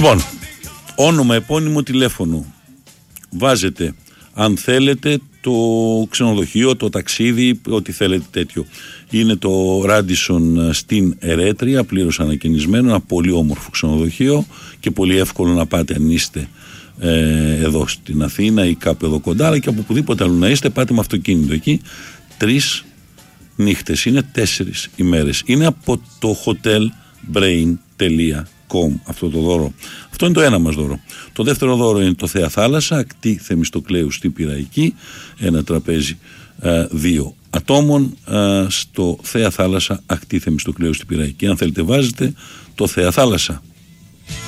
Λοιπόν, όνομα, επώνυμο, τηλέφωνο. Βάζετε, αν θέλετε, το ξενοδοχείο, το ταξίδι, ό,τι θέλετε τέτοιο. Είναι το Radisson στην Ερέτρια, πλήρως ανακαινισμένο, ένα πολύ όμορφο ξενοδοχείο και πολύ εύκολο να πάτε αν είστε εδώ στην Αθήνα ή κάπου εδώ κοντά, αλλά και από οπουδήποτε αλλού να είστε, πάτε με αυτοκίνητο εκεί. 3 νύχτες, είναι 4 ημέρες. Είναι από το hotelbrain.com αυτό το δώρο. Αυτό είναι το ένα μας δώρο. Το δεύτερο δώρο είναι το Θέα Θάλασσα, ακτή Θεμιστοκλέου στην Πειραϊκή, ένα τραπέζι 2 ατόμων στο Θέα Θάλασσα, ακτή Θεμιστοκλέου στην Πειραϊκή. Αν θέλετε βάζετε το Θέα Θάλασσα.